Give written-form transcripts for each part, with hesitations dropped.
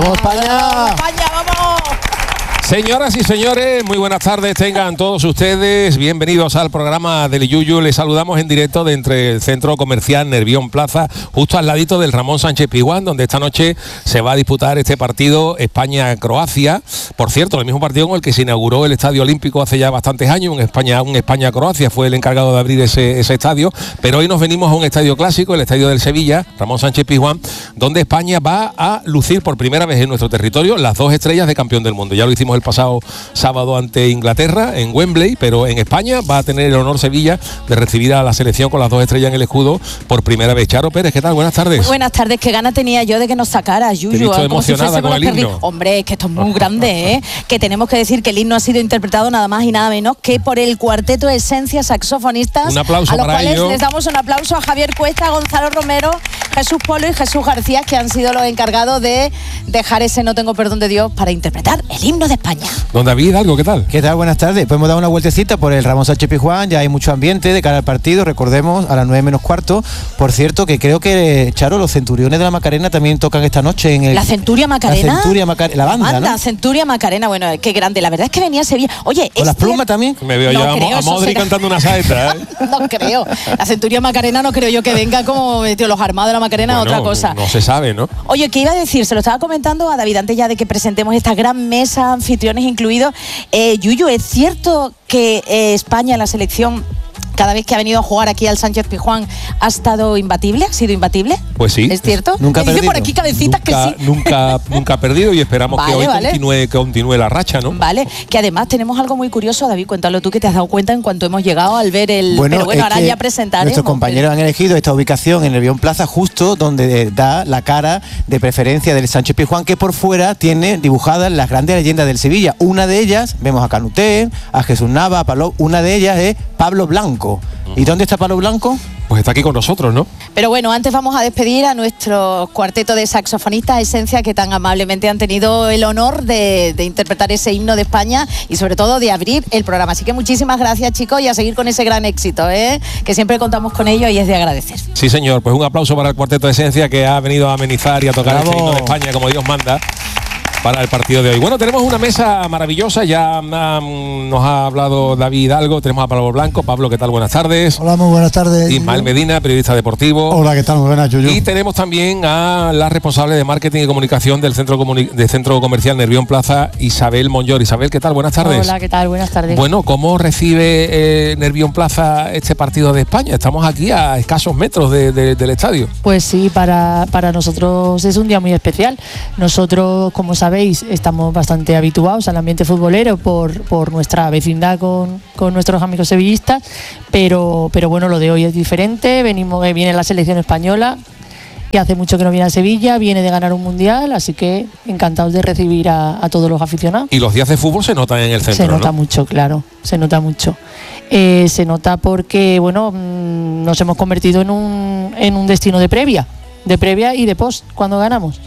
¡Vamos, España! ¡Vamos, España, vamos! Señoras y señores, muy buenas tardes tengan todos ustedes, bienvenidos al programa del Yuyu. Les saludamos en directo de entre el Centro Comercial Nervión Plaza, justo al ladito del Ramón Sánchez Pizjuán, donde esta noche se va a disputar este partido España-Croacia. Por cierto, el mismo partido con el que se inauguró el Estadio Olímpico hace ya bastantes años, un España-Croacia, fue el encargado de abrir ese estadio, pero hoy nos venimos a un estadio clásico, el estadio del Sevilla, Ramón Sánchez Pizjuán, donde España va a lucir por primera vez en nuestro territorio las 2 estrellas de campeón del mundo. Ya lo hicimos el pasado sábado ante Inglaterra en Wembley, pero en España va a tener el honor Sevilla de recibir a la selección con las 2 estrellas en el escudo por primera vez. Charo Pérez, ¿qué tal? Buenas tardes. Muy buenas tardes, qué gana tenía yo de que nos sacara Yuyu. Te he visto emocionada con el himno. Hombre, es que esto es muy grande, ¿eh? Que tenemos que decir que el himno ha sido interpretado nada más y nada menos que por el cuarteto Esencia saxofonistas. Un aplauso a los para cuales ellos. Les damos un aplauso a Javier Cuesta, Gonzalo Romero, Jesús Polo y Jesús García, que han sido los encargados de dejar ese No tengo perdón de Dios para interpretar el himno de España. Don David Hidalgo, ¿qué tal? ¿Qué tal? Buenas tardes. Pues hemos dado una vueltecita por el Ramón Sánchez Pizjuán, ya hay mucho ambiente de cara al partido, recordemos, a las 9 menos cuarto. Por cierto, que creo que, Charo, los Centuriones de la Macarena también tocan esta noche en el... ¿La Centuria Macarena? La Centuria Macarena, la banda, ¿no? Centuria Macarena, bueno, qué grande. La verdad es que venía a Sevilla. Oye, ¿Con las plumas también? Me veo No ya creo, a eso Modri será. cantando una saeta, ¿eh? No creo. La Centuria Macarena no creo yo que venga como los armados de la Macarena, Bueno, otra cosa. no se sabe, ¿no? Oye, ¿qué iba a decir? Se lo estaba comentando a David antes ya de que presentemos esta gran mesa, anfitriones incluidos. Yuyu, ¿es cierto que España, la selección, cada vez que ha venido a jugar aquí al Sánchez Pizjuán, ha estado imbatible? ¿Ha sido imbatible? Pues sí. ¿Es cierto? Nunca ha Me dice perdido. por aquí cabecitas que sí. Nunca ha perdido y esperamos Vale, que hoy vale. continúe la racha, ¿no? Vale, que además tenemos algo muy curioso, David, cuéntalo tú, que te has dado cuenta en cuanto hemos llegado al ver el... pero bueno, es ahora que ya presentaremos. nuestros compañeros han elegido esta ubicación en Nervión Plaza, justo donde da la cara de preferencia del Sánchez Pizjuán, que por fuera tiene dibujadas las grandes leyendas del Sevilla. Una de ellas, vemos a Canuté, a Jesús Nava, a Paló, una de ellas es Pablo Blanco. ¿Y dónde está Pablo Blanco? Pues está aquí con nosotros, ¿no? Pero bueno, antes vamos a despedir a nuestro cuarteto de saxofonistas Esencia, que tan amablemente han tenido el honor de interpretar ese himno de España y sobre todo de abrir el programa. Así que muchísimas gracias, chicos, y a seguir con ese gran éxito, que siempre contamos con ello y es de agradecer. Sí, señor. Pues un aplauso para el cuarteto de Esencia, que ha venido a amenizar y a tocar ¡Bravo! el himno de España como Dios manda para el partido de hoy. Bueno, tenemos una mesa maravillosa, ya nos ha hablado David Hidalgo, tenemos a Pablo Blanco. Pablo, ¿qué tal? Buenas tardes. Hola, muy buenas tardes. Ismael Medina, periodista deportivo. Hola, ¿qué tal? Muy buenas, Yuyu. Y tenemos también a la responsable de marketing y comunicación del Centro Comercial Nervión Plaza, Isabel Monllor. Isabel, ¿qué tal? Buenas tardes. Hola, ¿qué tal? Buenas tardes. Bueno, ¿cómo recibe Nervión Plaza este partido de España? Estamos aquí a escasos metros del estadio. Pues sí, para nosotros es un día muy especial. Nosotros, como sabéis, estamos bastante habituados al ambiente futbolero por nuestra vecindad con nuestros amigos sevillistas, pero bueno, lo de hoy es diferente. Viene la selección española, que hace mucho que no viene a Sevilla, viene de ganar un mundial, así que encantados de recibir a todos los aficionados. Y los días de fútbol se notan en el centro, Se nota ¿no? mucho, claro, se nota mucho. Se nota porque, bueno, nos hemos convertido en un destino de previa y de post cuando ganamos.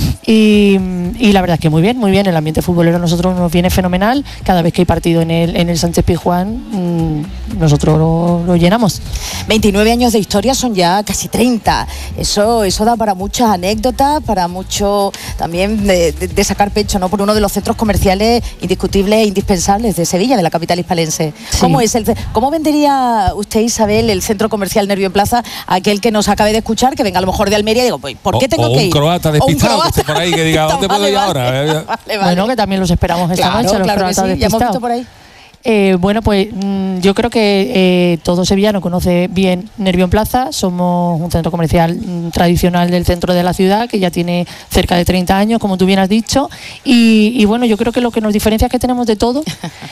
Y la verdad es que muy bien, el ambiente futbolero a nosotros nos viene fenomenal. Cada vez que hay partido en el Sánchez Pizjuán, nosotros lo llenamos. 29 años de historia, son ya casi 30. Eso da para muchas anécdotas, para mucho también de sacar pecho, ¿no? Por uno de los centros comerciales indiscutibles e indispensables de Sevilla, de la capital hispalense. Sí. ¿Cómo vendería usted, Isabel, el centro comercial Nervión Plaza a aquel que nos acabe de escuchar, que venga a lo mejor de Almería y digo, pues, ¿por qué tengo que ir? Un croata despistado, que esté por ahí, que diga, ¿dónde puedo ir ahora? Vale. Bueno, que también los esperamos esta noche, los claro que croatas sí, ya hemos despistados. visto por ahí. Bueno, pues yo creo que todo sevillano conoce bien Nervión Plaza. Somos un centro comercial tradicional del centro de la ciudad, que ya tiene cerca de 30 años, como tú bien has dicho. Y bueno, yo creo que lo que nos diferencia es que tenemos de todo.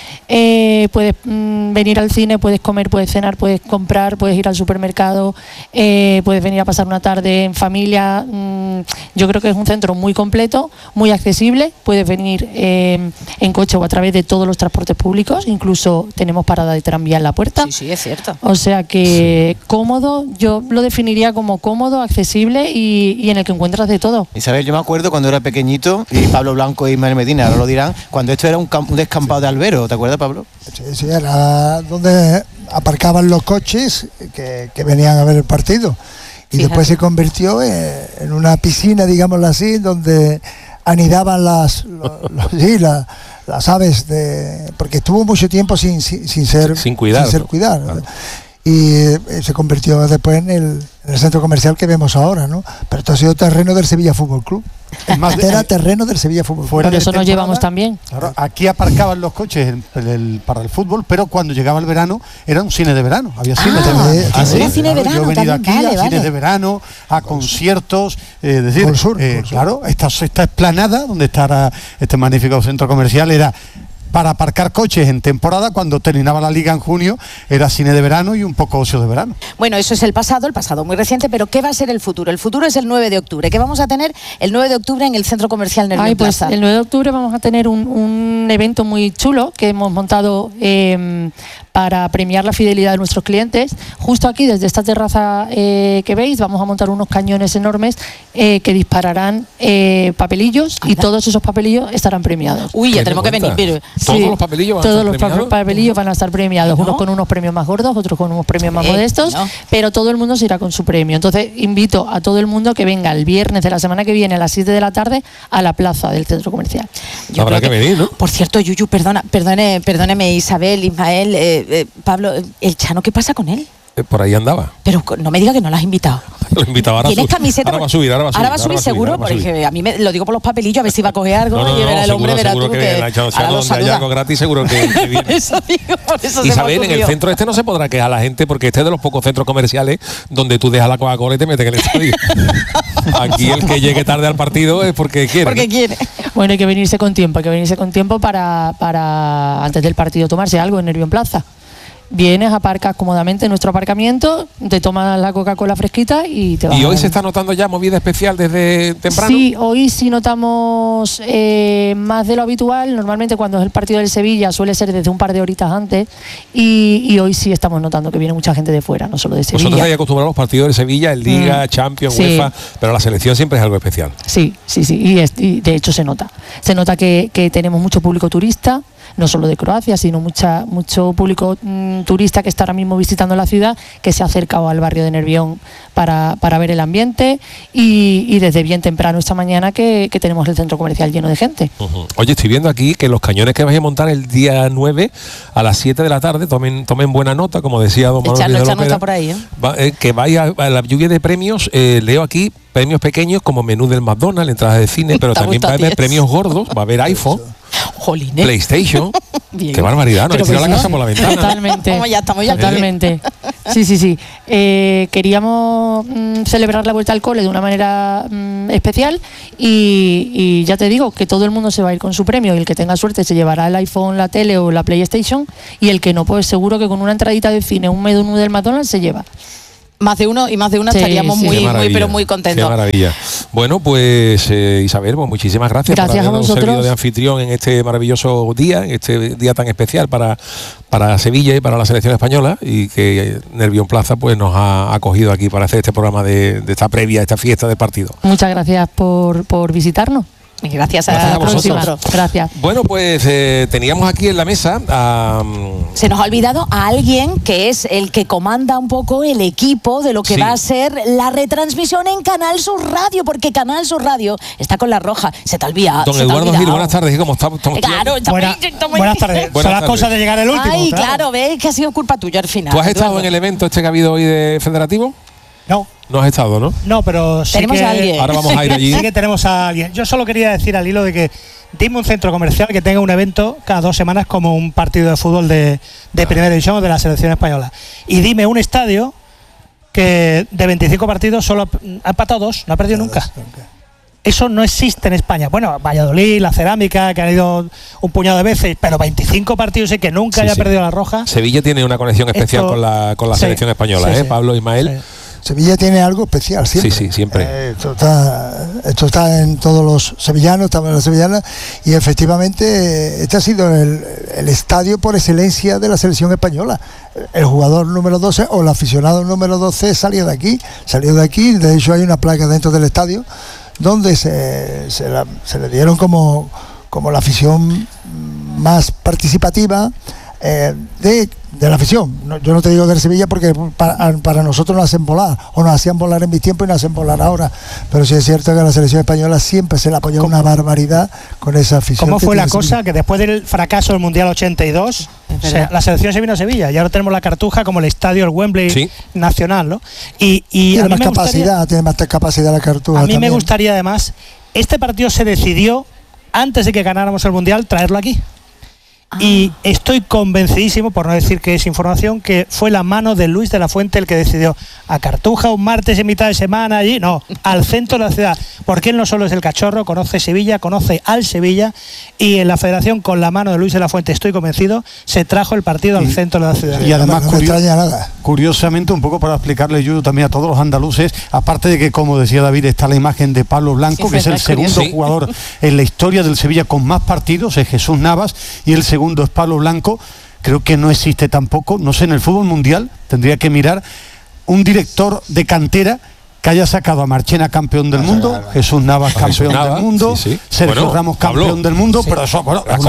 Puedes venir al cine, puedes comer, puedes cenar, puedes comprar, puedes ir al supermercado, puedes venir a pasar una tarde en familia. Yo creo que es un centro muy completo, muy accesible. Puedes venir en coche o a través de todos los transportes públicos. Incluso tenemos parada de tranvía en la puerta. Sí, es cierto. O sea que cómodo, yo lo definiría como cómodo, accesible y en el que encuentras de todo. Isabel, yo me acuerdo cuando era pequeñito, y Pablo Blanco e Ismael Medina ahora lo dirán, cuando esto era un descampado de albero, ¿te acuerdas, Pablo? Sí, era donde aparcaban los coches que venían a ver el partido. Y Fíjate. después se convirtió en una piscina, digámoslo así, donde anidaban las aves, porque estuvo mucho tiempo sin cuidar. Claro. Y se convirtió después en el centro comercial que vemos ahora, ¿no? Pero esto ha sido terreno del Sevilla Fútbol Club. Era terreno del Sevilla Fútbol Club. Por eso nos llevamos también. Claro, aquí aparcaban los coches para el fútbol, pero cuando llegaba el verano era un cine de verano. Había cine de verano. Era cine de verano. Yo he venido también, aquí a cines de verano, a conciertos, decir, claro, esta explanada donde está este magnífico centro comercial era para aparcar coches en temporada. Cuando terminaba la liga en junio era cine de verano y un poco ocio de verano. Bueno, eso es el pasado muy reciente, pero ¿qué va a ser el futuro? El futuro es el 9 de octubre. ¿Qué vamos a tener el 9 de octubre en el Centro Comercial Nervión Plaza? Plaza? El 9 de octubre vamos a tener un evento muy chulo que hemos montado para premiar la fidelidad de nuestros clientes. Justo aquí, desde esta terraza que veis, vamos a montar unos cañones enormes que dispararán papelillos y todos esos papelillos estarán premiados. Uy, ya tenemos que venir, pero... ¿Todos los papelillos van a estar premiados? Unos con unos premios más gordos, otros con unos premios más modestos, pero todo el mundo se irá con su premio. Entonces invito a todo el mundo que venga el viernes de la semana que viene a las 7 de la tarde a la plaza del centro comercial. Habrá que venir, ¿no? Por cierto, Yuyu, perdóneme Isabel, Ismael, Pablo, el Chano, ¿qué pasa con él? Por ahí andaba. Pero no me diga que no lo has invitado. Lo invitaba ahora. ¿Tienes camiseta? Ahora va a subir, seguro, porque a mí lo digo por los papelillos, a ver si va a coger algo y verá el hombre, verá tú que donde haya algo gratis, seguro que viene. Por eso Isabel, en el centro no se podrá quejar la gente, porque este es de los pocos centros comerciales donde tú dejas la Coca-Cola y te metes en el estadio. Aquí el que llegue tarde al partido es porque quiere. Porque quiere. Bueno, hay que venirse con tiempo, para antes del partido tomarse algo en Nervión Plaza. Vienes, aparcas cómodamente en nuestro aparcamiento, te tomas la Coca-Cola fresquita y te vas. ¿Y hoy se está notando ya movida especial desde temprano? Sí, hoy sí notamos más de lo habitual. Normalmente cuando es el partido del Sevilla suele ser desde un par de horitas antes y hoy sí estamos notando que viene mucha gente de fuera, no solo de Sevilla. Vosotros estáis acostumbrados a los partidos del Sevilla, el Liga, Champions, UEFA, pero la selección siempre es algo especial. Sí, y de hecho se nota que tenemos mucho público turista, no solo de Croacia, sino mucho público turista que está ahora mismo visitando la ciudad, que se ha acercado al barrio de Nervión para ver el ambiente y desde bien temprano esta mañana que tenemos el centro comercial lleno de gente. Oye, estoy viendo aquí que los cañones que vais a montar el día 9 a las 7 de la tarde, tomen buena nota, como decía don Manuel Echarlo está por ahí, que vais a la lluvia de premios. Leo aquí premios pequeños como menú del McDonald's, entradas de cine, pero también va a haber premios gordos, va a haber iPhone, Jolines. PlayStation. Qué barbaridad, ¿no? Hay que tirar la casa por la ventana. Totalmente. Estamos ya totalmente. Sí. Queríamos celebrar la vuelta al cole de una manera especial y ya te digo que todo el mundo se va a ir con su premio y el que tenga suerte se llevará el iPhone, la tele o la PlayStation y el que no, pues seguro que con una entradita de cine, un menú del McDonald's se lleva. Más de uno estaríamos muy contentos. Qué maravilla. Bueno, pues Isabel, pues muchísimas gracias por habernos servido de anfitrión en este maravilloso día, en este día tan especial para Sevilla y para la selección española, y que Nervión Plaza pues nos ha acogido aquí para hacer este programa de esta previa, esta fiesta del partido. Muchas gracias por visitarnos. Gracias a vosotros. Gracias. Bueno, pues teníamos aquí en la mesa se nos ha olvidado a alguien que es el que comanda un poco el equipo de lo que va a ser la retransmisión en Canal Sur Radio, porque Canal Sur Radio está con La Roja. Se te ha olvidado. Don Eduardo Gil, buenas tardes. ¿Cómo estamos? Claro, buenas tardes. Son las cosas de llegar el último. Ay, claro, ves que ha sido culpa tuya al final. ¿Tú has estado en el evento que ha habido hoy de Federativo? No. No has estado, ¿no? No, pero sí tenemos a alguien. Ahora vamos a ir allí. Sí que tenemos a alguien. Yo solo quería decir al hilo de que dime un centro comercial que tenga un evento cada 2 semanas como un partido de fútbol de primera división o de la selección española. Y dime un estadio que de 25 partidos solo ha empatado 2, no ha perdido nunca. Eso no existe en España. Bueno, Valladolid, la Cerámica, que han ido un puñado de veces, pero 25 partidos y que nunca haya perdido La Roja. Sevilla tiene una conexión especial con la selección española, Pablo, Ismael. Sí. Sevilla tiene algo especial siempre. Sí, siempre. Esto está en todos los sevillanos, también en las sevillanas, y efectivamente este ha sido el estadio por excelencia de la selección española. El jugador número 12 o el aficionado número 12 salió de aquí. De hecho hay una placa dentro del estadio donde se le dieron como la afición más participativa, de la afición. No, yo no te digo del Sevilla porque para nosotros nos hacen volar, o nos hacían volar en mi tiempo y nos hacen volar ahora, pero sí es cierto que a la selección española siempre se le apoyó una barbaridad con esa afición. ¿Cómo fue la cosa que después del fracaso del Mundial 82 la selección se vino a Sevilla y ahora tenemos la Cartuja como el estadio, el Wembley nacional, ¿no? Y tiene más capacidad la Cartuja. A mí me gustaría además, este partido se decidió antes de que ganáramos el Mundial traerlo aquí. Y estoy convencidísimo, por no decir que es información, que fue la mano de Luis de la Fuente el que decidió a Cartuja un martes en mitad de semana allí, no, al centro de la ciudad, porque él no solo es el cachorro, conoce Sevilla, conoce al Sevilla, y en la federación con la mano de Luis de la Fuente, estoy convencido, se trajo el partido al centro de la ciudad. Y además curiosamente, un poco para explicarle yo también a todos los andaluces, aparte de que, como decía David, está la imagen de Pablo Blanco, que es el segundo jugador en la historia del Sevilla con más partidos, es Jesús Navas, y el segundo es Pablo Blanco. Creo que no existe tampoco, no sé, en el fútbol mundial tendría que mirar un director de cantera que haya sacado a Marchena campeón del mundo, Jesús Navas campeón del mundo, Sergio Ramos campeón del mundo, pero eso,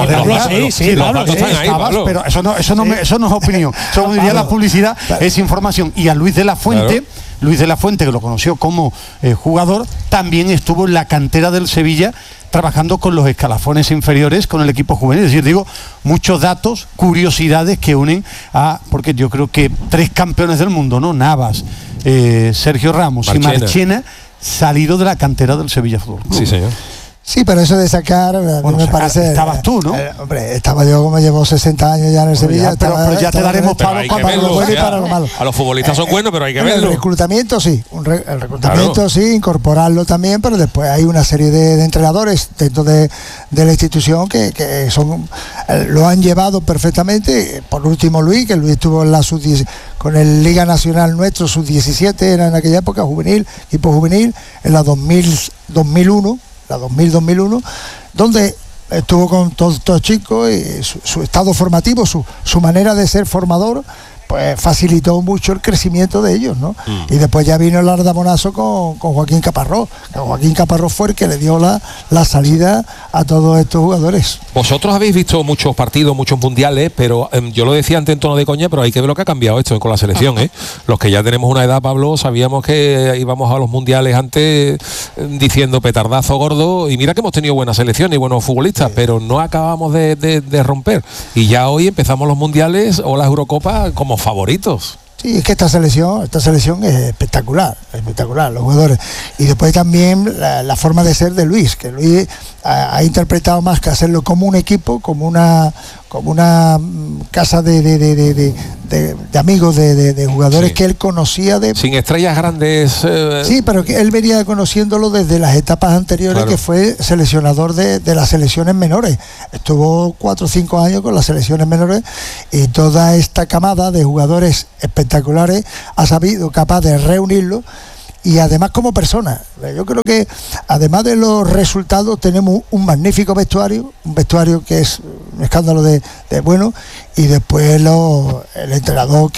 pero eso no es opinión, eso como diría la publicidad, es información. Y a Luis de la Fuente, que lo conoció como jugador, también estuvo en la cantera del Sevilla trabajando con los escalafones inferiores con el equipo juvenil. Es decir, digo, muchos datos, curiosidades que unen porque yo creo que 3 campeones del mundo, ¿no? Navas, Sergio Ramos y Marchena, salido de la cantera del Sevilla Fútbol Club. Sí, señor. Sí, pero eso de sacar, a mí me parece... Estabas tú, ¿no? Hombre, estaba yo, como llevo 60 años ya en el Sevilla. Pero ya te daremos para lo bueno y para lo malo. A los futbolistas son buenos, pero hay que verlo. El reclutamiento sí, el reclutamiento sí, incorporarlo también, pero después hay una serie de entrenadores dentro de la institución que son lo han llevado perfectamente. Por último Luis, que Luis estuvo en la sub-10 con el Liga Nacional nuestro, sub-17, era en aquella época juvenil, equipo juvenil, en la 2001, la 2000-2001, donde estuvo con todos chicos y su estado formativo, su manera de ser formador, pues facilitó mucho el crecimiento de ellos, ¿no? Y después ya vino el ardamonazo con Joaquín Caparrós. Joaquín Caparrós fue el que le dio la salida a todos estos jugadores. Vosotros habéis visto muchos partidos, muchos mundiales, pero yo lo decía antes en tono de coña, pero hay que ver lo que ha cambiado esto con la selección, ¿eh? Los que ya tenemos una edad, Pablo, sabíamos que íbamos a los mundiales antes diciendo petardazo gordo, y mira que hemos tenido buenas selecciones y buenos futbolistas, pero no acabamos de romper. Y ya hoy empezamos los mundiales o las Eurocopas como favoritos. Sí, es que esta selección es espectacular, los jugadores. Y después también la forma de ser de Luis, que Luis ha interpretado más que hacerlo como un equipo, como una casa de amigos, de jugadores que él conocía sin estrellas grandes. Sí, pero que él venía conociéndolo desde las etapas anteriores, que fue seleccionador de las selecciones menores. Estuvo 4 o 5 años con las selecciones menores, y toda esta camada de jugadores espectaculares ha sabido capaz de reunirlo. Y además como persona, yo creo que además de los resultados tenemos un magnífico vestuario, un vestuario que es un escándalo de bueno, y después el entrenador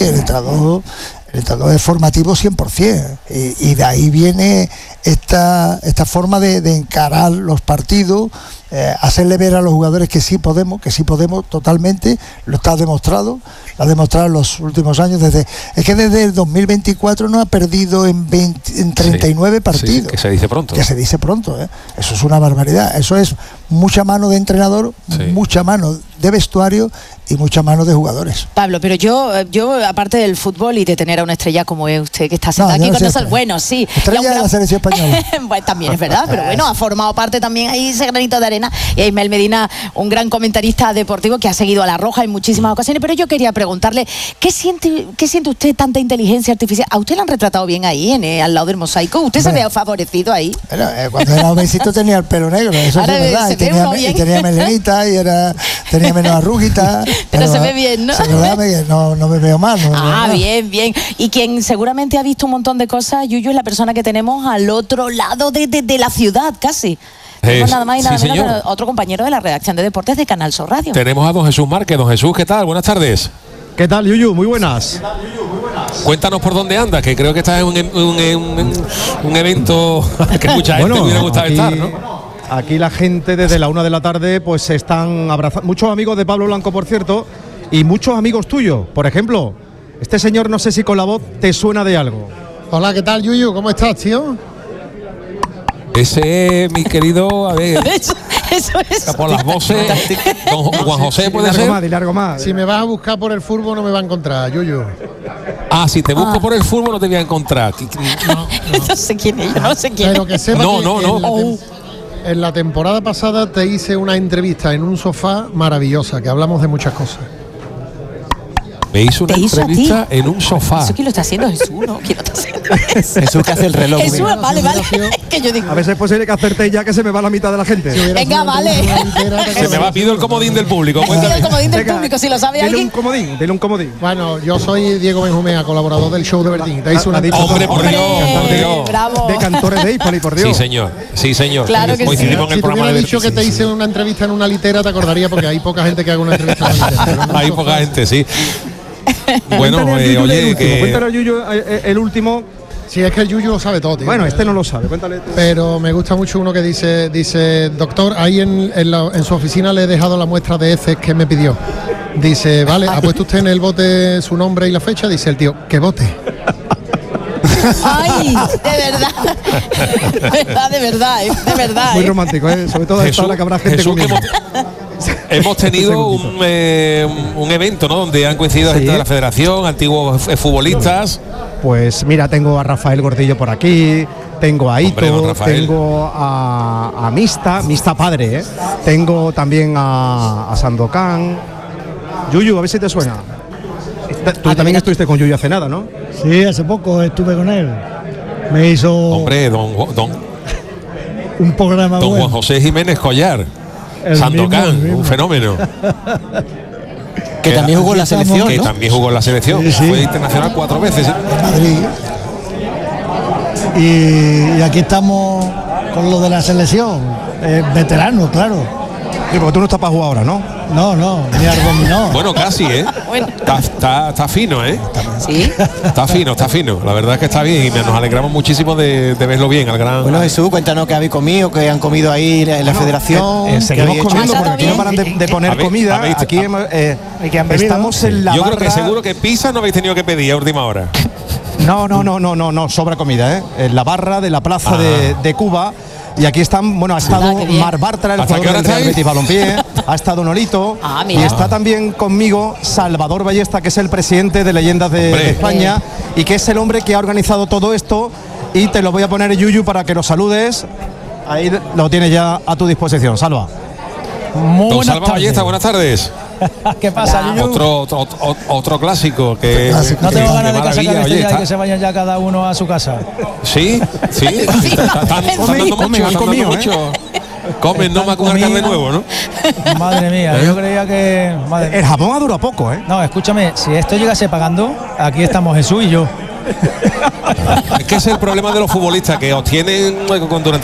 es formativo 100%, y de ahí viene esta forma de encarar los partidos, hacerle ver a los jugadores que sí podemos totalmente. Lo está demostrado, lo ha demostrado en los últimos años. Desde el 2024 no ha perdido en 39 partidos. Que se dice pronto. Eso es una barbaridad. Eso es mucha mano de entrenador, mucha mano de vestuario y mucha mano de jugadores. Pablo, pero yo aparte del fútbol y de tener a una estrella como es usted, que está sentada aquí con nosotros, bueno, sí. Estrella de la selección española. Bueno, también es verdad, pero bueno, ha formado parte también ahí ese granito de arena. Y Ismael Medina, un gran comentarista deportivo que ha seguido a La Roja en muchísimas ocasiones, pero yo quería preguntarle, ¿qué siente usted tanta inteligencia artificial? ¿A usted la han retratado bien ahí, al lado del mosaico? ¿Usted se ve favorecido ahí? Bueno, cuando era jovencito tenía el pelo negro, eso ahora es verdad, y tenía melenita y tenía menos arruguita. Pero se ve bien, ¿no? No me veo mal. Bien. Y quien seguramente ha visto un montón de cosas, Yuyu, es la persona que tenemos al otro lado de la ciudad, casi. Tenemos nada más y nada menos que otro compañero de la redacción de deportes de Canal Sur Radio. Tenemos a don Jesús Márquez. Don Jesús, ¿qué tal? Buenas tardes. ¿Qué tal, Yuyu? Muy buenas. Cuéntanos por dónde andas, que creo que estás en un evento que mucha gente le hubiera gustado estar, ¿no? Aquí la gente desde la 1 de la tarde pues se están abrazando. Muchos amigos de Pablo Blanco, por cierto, y muchos amigos tuyos. Por ejemplo, este señor, no sé si con la voz te suena de algo. Hola, ¿qué tal, Yuyu? ¿Cómo estás, tío? Ese, mi querido, a ver, Eso es. por las voces, don Juan José, ¿puede ser? Dile algo más. Si me vas a buscar por el fútbol no me va a encontrar, Yuyu. Ah, si te busco por el fútbol no te voy a encontrar. No sé quién es, yo no sé quién es. Pero que sepa No, que no. en la temporada pasada te hice una entrevista en un sofá maravillosa, que hablamos de muchas cosas. Me hizo una ¿Te hizo a ti? entrevista en un sofá. Eso quién lo está haciendo, Jesús, ¿no? ¿Quién lo está haciendo? Jesús que hace el reloj. Jesús, vale. Que yo digo. A veces es posible que acertéis ya que se me va la mitad de la gente. Venga, vale. Se me va, pido el comodín del público. Pido el Cuéntame. comodín del Venga, público, si lo sabe alguien. Dile un comodín. Bueno, yo soy Diego Benjumea, colaborador del show de Verdín. Te hice una Hombre, por Hombre, Dios. bravo. De Cantores de Hípoli, por Dios. Sí, señor. Claro que Coincidimos en Si el te programa hubiera de dicho que te hice una entrevista en una litera, te acordaría, porque hay poca gente que haga una entrevista en una litera. Pero en un Hay sofá- poca gente, sí. Bueno, Cuéntale al Yuyu oye, Cuéntale al que Yuyu el último. Sí, es que el Yuyu lo sabe todo, tío. Bueno, este no lo sabe. Cuéntale. Pero me gusta mucho uno que dice, doctor, ahí en su oficina le he dejado la muestra de heces que me pidió. Dice, vale, ¿ha puesto usted en el bote su nombre y la fecha? Dice el tío, ¿qué bote? Ay, de verdad. Muy romántico, ¿eh? Sobre todo a esta hora que habrá gente Jesús, que comiendo. hemos tenido un evento, ¿no? Donde han coincidido gente de la Federación, antiguos futbolistas. Pues mira, tengo a Rafael Gordillo por aquí, tengo a Ito, don Rafael. tengo a Mista padre, ¿eh? Tengo también a Sandokan. Yuyu, a ver si te suena. Tú también estuviste con Yuyu hace nada, ¿no? Sí, hace poco estuve con él. Me hizo Hombre, un programa don bueno. Juan José Jiménez Collar. El Sandokan, mismo. un fenómeno. Que también jugó en la selección, Que ¿no? también jugó en la selección. Sí, sí. Fue internacional 4 veces. ¿eh? Madrid. Y aquí estamos con lo de la selección. Veterano, claro. Sí, porque tú no estás para jugar ahora, ¿no? No, ni al dominó. Bueno, casi, ¿eh? Bueno. Está fino, ¿eh? Sí. Está fino. La verdad es que está bien y nos alegramos muchísimo de verlo bien al gran. Bueno, Jesús, cuéntanos qué habéis comido, qué han comido ahí en la federación. qué Seguimos habéis hecho. comiendo porque aquí no bien. paran de poner Habéis- comida. habéis- Aquí hemos, estamos en la Yo creo barra. que seguro que pizza no habéis tenido que pedir a última hora. No, sobra comida, ¿eh? En la barra de la plaza Ah. de Cuba. Y aquí están, bueno, ha estado qué bien. Mar Bartra, el ¿Hasta qué jugador hora del Real estáis? Betis Balompié, ha estado Nolito, Ah, y mira. está también conmigo Salvador Ballesta, que es el presidente de Leyendas de Hombre. España, y que es el hombre que ha organizado todo esto, y te lo voy a poner, Yuyu, para que lo saludes. Ahí lo tienes ya a tu disposición, Salva. Muy Don Salva Ballesta, buenas tardes. ¿Qué pasa, Yuyu? Otro clásico que. No tengo que- ganas de qué que se maravilla, acabe este oye, día y está- que se vayan ya cada uno a su casa. Sí. Están dando mucho. Comen, no macuarcar de nuevo, ¿no? Madre mía, yo creía que... Madre El jabón ha durado poco, ¿eh? No, escúchame, si esto llegase pagando, aquí estamos Jesús y yo. Es que ese es el problema de los futbolistas, que os tienen durante